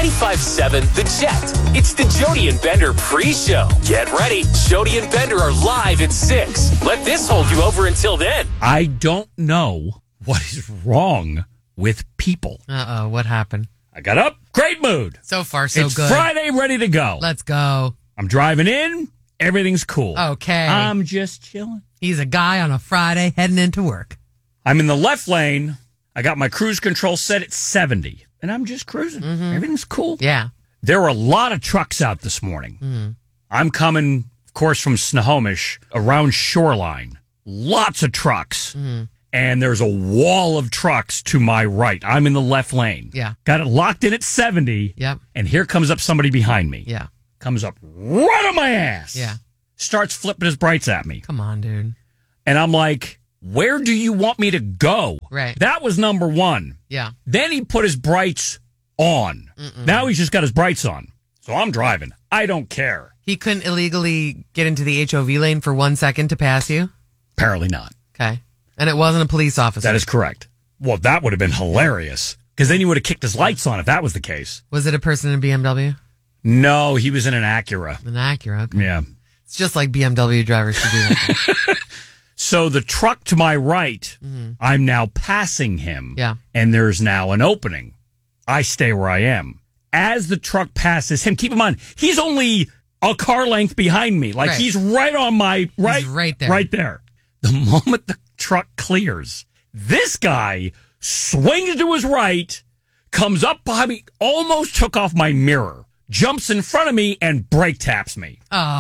95.7 The Jet. It's the Jody and Bender pre-show. Get ready. Jody and Bender are live at 6. Let this hold you over until then. I don't know what is wrong with people. Uh-oh, what happened? I got up, great mood. So far, so it's good. Friday, ready to go. Let's go. I'm driving in, everything's cool. Okay. I'm just chilling. He's a guy on a Friday heading into work. I'm in the left lane. I got my cruise control set at 70, and I'm just cruising. Everything's cool. Yeah. There were a lot of trucks out this morning. I'm coming, of course, from Snohomish around Shoreline. Lots of trucks. And there's a wall of trucks to my right. I'm in the left lane. Yeah. Got it locked in at 70. Yep. And here comes up somebody behind me. Yeah. Comes up right on my ass. Yeah. Starts flipping his brights at me. Come on, dude. And I'm like, where do you want me to go? Right. That was number one. Yeah. Then he put his brights on. Now he's just got his brights on. So I'm driving. I don't care. He couldn't illegally get into the HOV lane for 1 second to pass you? Apparently not. Okay. And it wasn't a police officer? That is correct. Well, that would have been hilarious. Because then you would have kicked his lights on if that was the case. Was it a person in a BMW? No, he was in an Acura. An Acura, okay. Yeah. It's just like BMW drivers should do that. So the truck to my right, I'm now passing him. Yeah. And there's now an opening. I stay where I am. As the truck passes him, keep in mind, he's only a car length behind me. Like, Right. he's right on my right. He's right there. Right there. The moment the truck clears, this guy swings to his right, comes up behind me, almost took off my mirror, jumps in front of me, and brake taps me.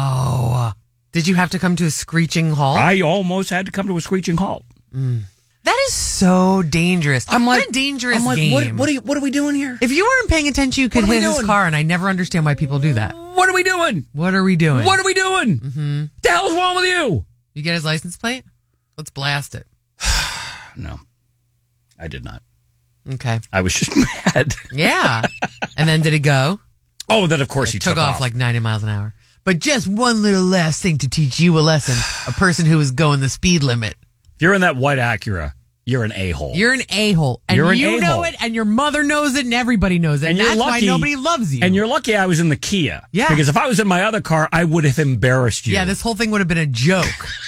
Oh. Did you have to come to a screeching halt? I almost had to come to a screeching halt. That is so dangerous. What a dangerous I'm like, game. what are we doing here? If you weren't paying attention, you could What are we hit his doing? car, and I never understand why people do that. What are we doing? What are we doing? What are we doing? What the hell's wrong with you? You get his license plate? Let's blast it. No, I did not. Okay. I was just mad. Yeah. And then did it go? Oh, then of course he took off like 90 miles an hour. But just one little last thing to teach you a lesson. A person who is going the speed limit. If you're in that white Acura, you're an a-hole. You're an a-hole. And You're an you know a-hole. it, and your mother knows it, and everybody knows it. And you're that's lucky, why nobody loves you. And you're lucky I was in the Kia. Yeah. Because if I was in my other car, I would have embarrassed you. Yeah, this whole thing would have been a joke.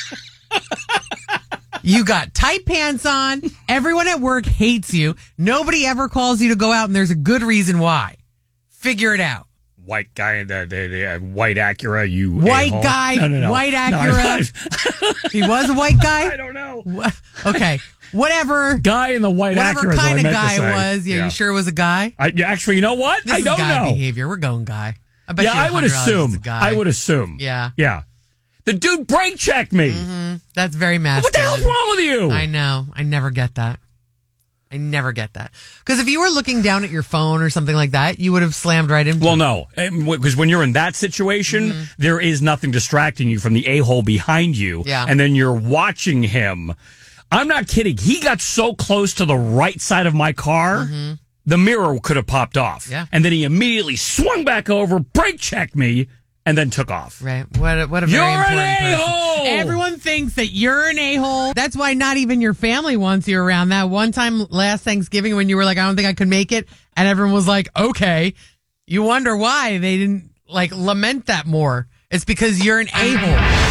You got tight pants on. Everyone at work hates you. Nobody ever calls you to go out, and there's a good reason why. Figure it out. White guy in the white Acura, you White a-hole. guy, No. white No, Acura. He was a white guy? I don't know. Okay. Whatever. Guy in the white Whatever Acura is what kind I of meant to guy say. it was. Yeah, you sure it was a guy? Actually, you know what? This I is don't guy know. behavior. We're going guy. I bet Yeah, you I would $100 assume. is a guy. I would assume. Yeah. Yeah. The dude brake checked me. That's very masculine. What the hell's wrong with you? I know. I never get that. Because if you were looking down at your phone or something like that, you would have slammed right into Well, it. no, because when you're in that situation, there is nothing distracting you from the a-hole behind you. Yeah. And then you're watching him. I'm not kidding. He got so close to the right side of my car, the mirror could have popped off. Yeah. And then he immediately swung back over, brake checked me, and then took off. Right. What a very You're an important person. a-hole! Everyone thinks that you're an a-hole. That's why not even your family wants you around. That one time last Thanksgiving when you were like, I don't think I could make it. And everyone was like, okay. You wonder why they didn't lament that more. It's because you're an a-hole.